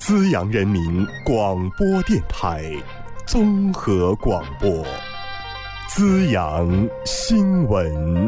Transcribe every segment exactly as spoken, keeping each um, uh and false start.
资阳人民广播电台综合广播，资阳新闻。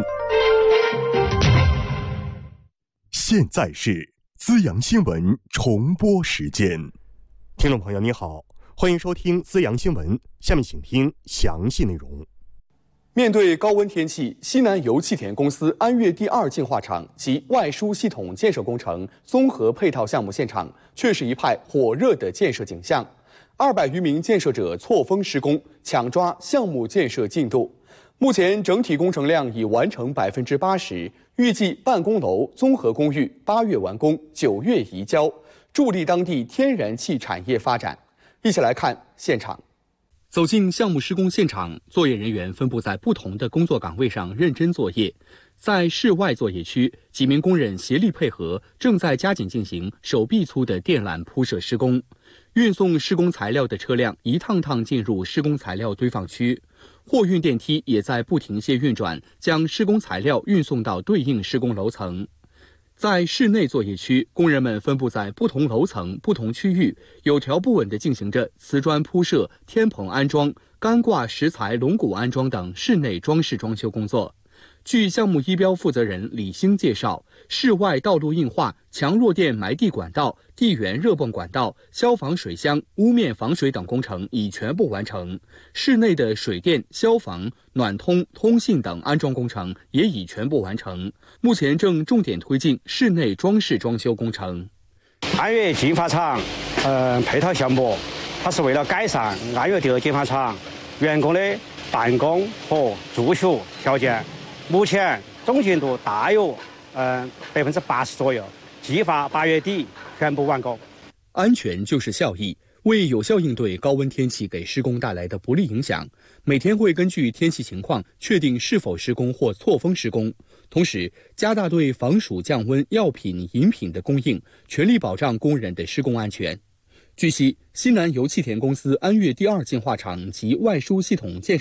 现在是资阳新闻重播时间。听众朋友你好，欢迎收听资阳新闻，下面请听详细内容。 面对高温天气，西南油气田公司安岳第二净化厂及外输系统建设工程综合配套项目现场，却是一派火热的建设景象。二百余名建设者错峰施工，抢抓项目建设进度。目前整体工程量已完成百分之八十，预计办公楼、综合公寓八月完工，九月移交，助力当地天然气产业发展。一起来看现场。 走进项目施工现场，作业人员分布在不同的工作岗位上认真作业。在室外作业区，几名工人协力配合，正在加紧进行手臂粗的电缆铺设施工。运送施工材料的车辆一趟趟进入施工材料堆放区，货运电梯也在不停歇运转，将施工材料运送到对应施工楼层。在室内作业区，工人们分布在不同楼层、不同区域，有条不紊地进行着瓷砖铺设、天棚安装、干挂石材龙骨安装等室内装饰装修工作。据项目一标负责人李兴介绍，室外道路硬化、强弱电埋地管道、地源热泵管道、消防水箱、屋面防水等工程已全部完成，室内的水电、消防、暖通、通信等安装工程也已全部完成，目前正重点推进室内装饰装修工程。 安岳净化厂，呃，配套项目，它是为了改善安岳第二净化厂员工的办公和住宿条件。目前总进度大有呃百分之八十左右，计划八月底全部完工。 安全就是效益，为有效应对高温天气给施工带来的不利影响，每天会根据天气情况确定是否施工或错峰施工，同时加大对防暑降温药品、饮品的供应，全力保障工人的施工安全。据悉，西南油气田公司安岳第二净化厂及外输系统建设